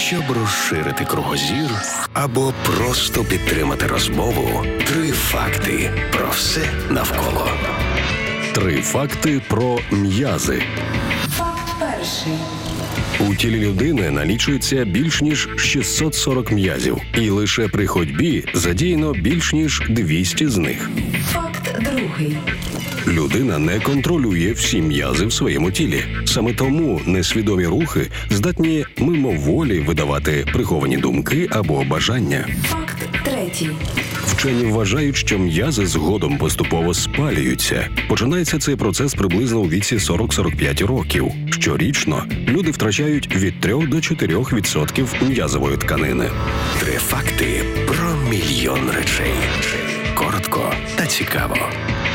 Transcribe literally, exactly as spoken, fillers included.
Щоб розширити кругозір або просто підтримати розмову, три факти про все навколо. Три факти про м'язи. Факт перший. У тілі людини налічується більш ніж шістсот сорок м'язів, і лише при ходьбі задіяно більш ніж двісті з них. Факт другий. Людина не контролює всі м'язи в своєму тілі. Саме тому несвідомі рухи здатні мимоволі видавати приховані думки або бажання. Факт третій. Вчені вважають, що м'язи згодом поступово спалюються. Починається цей процес приблизно у віці сорок - сорок п'ять років. Щорічно люди втрачають від трьох до чотирьох відсотків м'язової тканини. Три факти про мільйон речей. Коротко та цікаво.